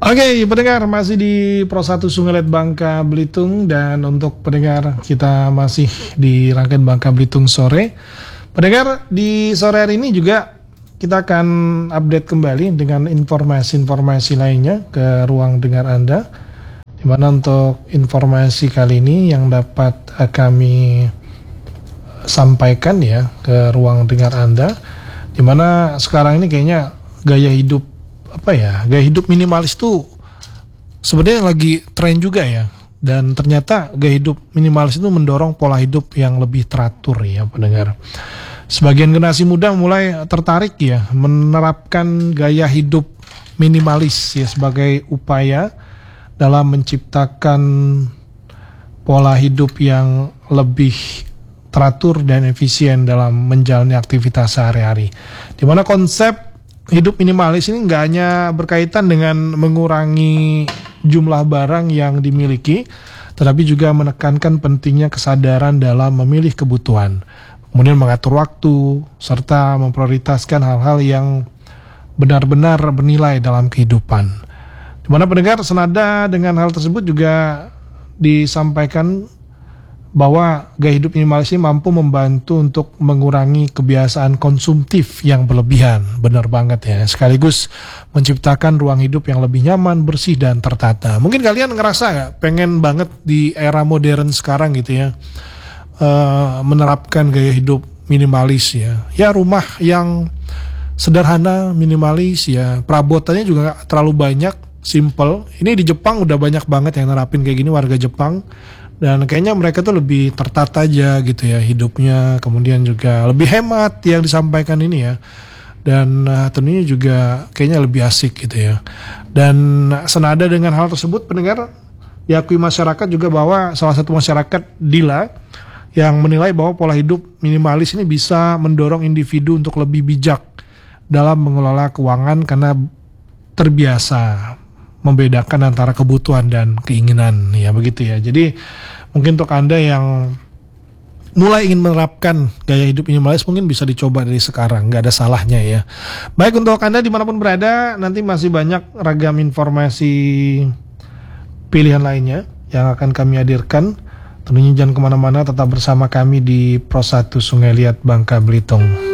Oke, pendengar masih di Pro 1 Sungai Liat Bangka Belitung, dan untuk pendengar kita masih di rangkaian Bangka Belitung sore. Pendengar, di sore hari ini juga kita akan update kembali dengan informasi-informasi lainnya ke ruang dengar Anda. Di mana untuk informasi kali ini yang dapat kami sampaikan ya ke ruang dengar Anda, di mana sekarang ini kayaknya gaya hidup minimalis tuh sebenarnya lagi tren juga ya. Dan ternyata gaya hidup minimalis itu mendorong pola hidup yang lebih teratur ya pendengar. Sebagian generasi muda mulai tertarik ya menerapkan gaya hidup minimalis ya sebagai upaya dalam menciptakan pola hidup yang lebih teratur dan efisien dalam menjalani aktivitas sehari-hari. Di mana konsep hidup minimalis ini nggak hanya berkaitan dengan mengurangi jumlah barang yang dimiliki, tetapi juga menekankan pentingnya kesadaran dalam memilih kebutuhan, kemudian mengatur waktu, serta memprioritaskan hal-hal yang benar-benar bernilai dalam kehidupan. Di mana pendengar, senada dengan hal tersebut juga disampaikan bahwa gaya hidup minimalis ini mampu membantu untuk mengurangi kebiasaan konsumtif yang berlebihan. Benar banget ya. Sekaligus menciptakan ruang hidup yang lebih nyaman, bersih, dan tertata. Mungkin kalian ngerasa gak pengen banget di era modern sekarang gitu ya, menerapkan gaya hidup minimalis ya. Ya, rumah yang sederhana, minimalis ya. Perabotannya juga gak terlalu banyak, simple. Ini di Jepang udah banyak banget yang nerapin kayak gini, warga Jepang. Dan kayaknya mereka tuh lebih tertata aja gitu ya hidupnya, kemudian juga lebih hemat yang disampaikan ini ya. Dan tentunya juga kayaknya lebih asik gitu ya. Dan senada dengan hal tersebut pendengar, diakui masyarakat juga bahwa salah satu masyarakat Dila yang menilai bahwa pola hidup minimalis ini bisa mendorong individu untuk lebih bijak dalam mengelola keuangan karena terbiasa membedakan antara kebutuhan dan keinginan ya, begitu ya. Jadi mungkin untuk Anda yang mulai ingin menerapkan gaya hidup minimalis, mungkin bisa dicoba dari sekarang, nggak ada salahnya ya. Baik, untuk Anda dimanapun berada, nanti masih banyak ragam informasi pilihan lainnya yang akan kami hadirkan. Tentunya jangan kemana-mana, tetap bersama kami di Pro 1 Sungai Liat Bangka Belitung.